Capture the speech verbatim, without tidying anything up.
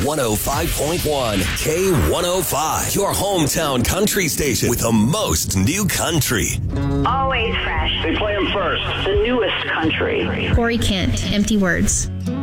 one oh five point one, K one oh five, your hometown country station with the most new country. Always fresh. They play them first. The newest country. Corey Kent, Empty Words.